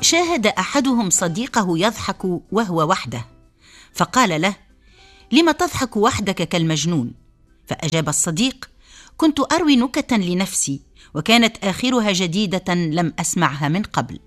شاهد أحدهم صديقه يضحك وهو وحده، فقال له: لم تضحك وحدك كالمجنون؟ فأجاب الصديق: كنت أروي نكتا لنفسي، وكانت آخرها جديدة لم أسمعها من قبل.